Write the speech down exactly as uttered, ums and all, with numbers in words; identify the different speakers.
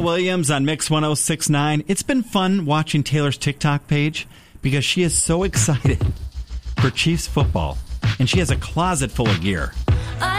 Speaker 1: Michelle Williams on Mix one oh six point nine. It's been fun watching Taylor's TikTok page because she is so excited for Chiefs football, and she has a closet full of gear.